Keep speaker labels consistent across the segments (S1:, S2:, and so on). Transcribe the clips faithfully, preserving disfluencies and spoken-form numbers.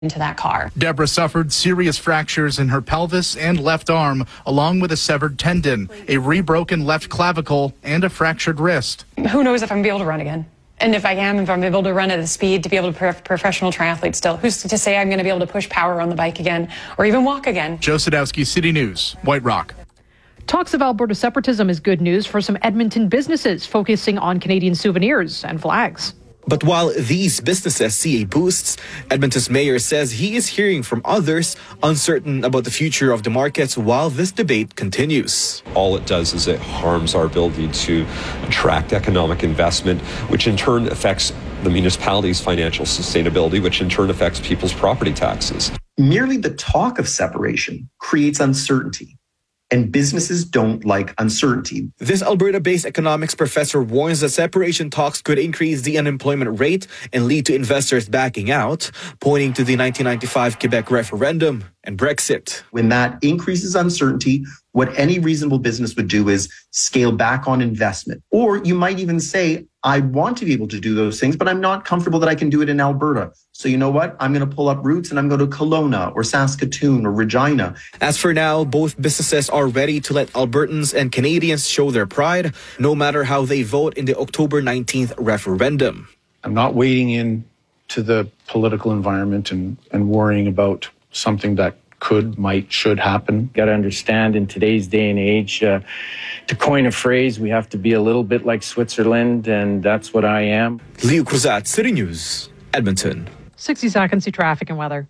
S1: into that car.
S2: Deborah suffered serious fractures in her pelvis and left arm, along with a severed tendon, a rebroken left clavicle, and a fractured wrist.
S1: Who knows if I'm going to be able to run again? And if I am, if I'm able to run at the speed to be able to be a professional triathlete still, who's to say I'm going to be able to push power on the bike again or even walk again?
S2: Joe Sadowski, City News, White Rock.
S3: Talks of Alberta separatism is good news for some Edmonton businesses focusing on Canadian souvenirs and flags.
S4: But while these businesses see a boost, Edmonton's mayor says he is hearing from others uncertain about the future of the markets while this debate continues.
S5: All it does is it harms our ability to attract economic investment, which in turn affects the municipality's financial sustainability, which in turn affects people's property taxes.
S6: Merely the talk of separation creates uncertainty. And businesses don't like uncertainty.
S4: This Alberta-based economics professor warns that separation talks could increase the unemployment rate and lead to investors backing out, pointing to the nineteen ninety-five Quebec referendum and Brexit.
S6: When that increases uncertainty, what any reasonable business would do is scale back on investment. Or you might even say, I want to be able to do those things, but I'm not comfortable that I can do it in Alberta. So you know what? I'm going to pull up roots and I'm going to Kelowna or Saskatoon or Regina.
S4: As for now, both businesses are ready to let Albertans and Canadians show their pride, no matter how they vote in the October nineteenth referendum.
S7: I'm not wading in to the political environment and, and worrying about something that could, might, should happen.
S8: Got to understand in today's day and age, uh, to coin a phrase, we have to be a little bit like Switzerland, and that's what I am.
S4: Leo Cruzat, City News, Edmonton.
S3: sixty seconds to traffic and weather.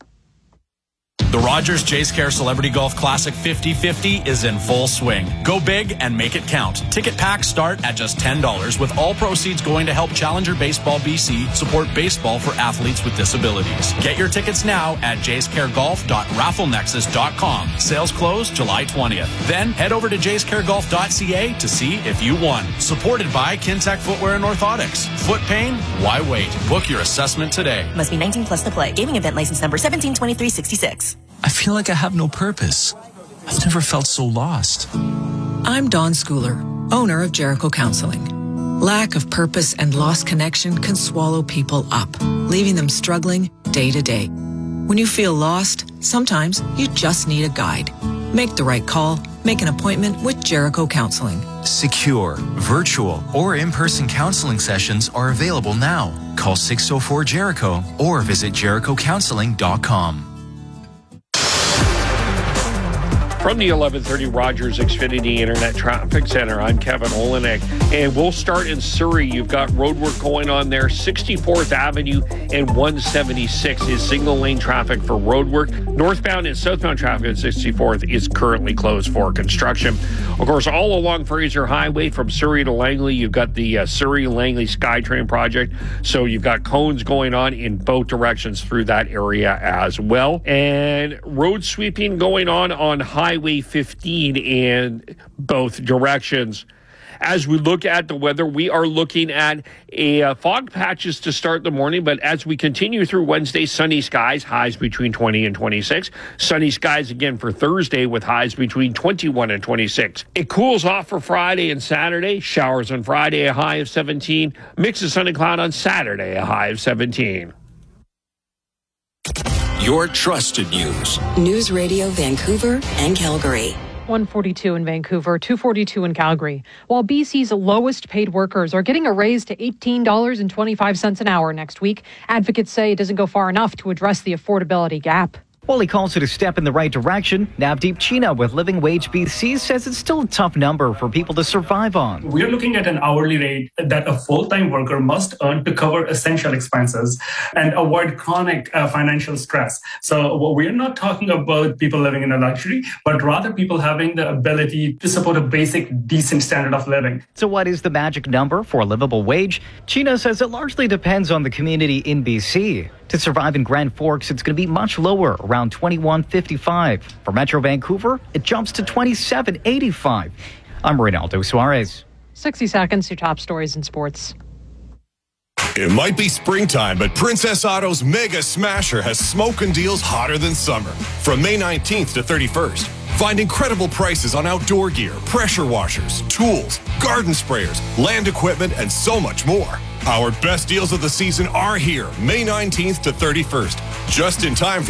S9: The Rogers Jays Care Celebrity Golf Classic fifty fifty is in full swing. Go big and make it count. Ticket packs start at just ten dollars, with all proceeds going to help Challenger Baseball B C support baseball for athletes with disabilities. Get your tickets now at jays care golf dot raffle nexus dot com. Sales close July twentieth. Then head over to jays care golf dot c a to see if you won. Supported by Kintec Footwear and Orthotics. Foot pain? Why wait? Book your assessment today.
S10: Must be nineteen plus to play. Gaming event license number seventeen twenty-three sixty-six.
S11: I feel like I have no purpose. I've never felt so lost.
S12: I'm Dawn Schooler, owner of Jericho Counseling. Lack of purpose and lost connection can swallow people up, leaving them struggling day to day. When you feel lost, sometimes you just need a guide. Make the right call. Make an appointment with Jericho Counseling.
S11: Secure, virtual, or in-person counseling sessions are available now. Call six oh four Jericho or visit jericho counseling dot com.
S13: From the eleven thirty Rogers Xfinity Internet Traffic Center, I'm Kevin Olenek, and we'll start in Surrey. You've got road work going on there. sixty-fourth Avenue and one seventy-six is single lane traffic for road work. Northbound and southbound traffic at sixty-fourth is currently closed for construction. Of course, all along Fraser Highway from Surrey to Langley, you've got the uh, Surrey-Langley SkyTrain project. So you've got cones going on in both directions through that area as well. And road sweeping going on on Highway Highway fifteen in both directions. As we look at the weather, we are looking at a uh, fog patches to start the morning, but as we continue through Wednesday, sunny skies, highs between twenty and twenty-six. Sunny skies again for Thursday with highs between twenty-one and twenty-six. It cools off for Friday and Saturday. Showers on Friday, a high of seventeen. Mix of sun and cloud on Saturday, a high of seventeen.
S14: Your trusted news.
S10: News Radio Vancouver and Calgary.
S3: one forty-two in Vancouver, two forty-two in Calgary. While B C's lowest paid workers are getting a raise to eighteen dollars and twenty-five cents an hour next week, advocates say it doesn't go far enough to address the affordability gap.
S15: While he calls it a step in the right direction, Navdeep China with Living Wage B C says it's still a tough number for people to survive on.
S16: We're looking at an hourly rate that a full-time worker must earn to cover essential expenses and avoid chronic uh, financial stress. So well, we're not talking about people living in a luxury, but rather people having the ability to support a basic, decent standard of living.
S15: So what is the magic number for a livable wage? China says it largely depends on the community in B C. To survive in Grand Forks, it's going to be much lower, around twenty-one eighty-five. For Metro Vancouver, it jumps to twenty-seven eighty-five. I'm Reynaldo Suarez.
S3: sixty seconds to top stories in sports.
S17: It might be springtime, but Princess Auto's Mega Smasher has smoking deals hotter than summer. From May nineteenth to thirty-first, Find incredible prices on outdoor gear, pressure washers, tools, garden sprayers, land equipment, and so much more. Our best deals of the season are here, May nineteenth to thirty-first, just in time for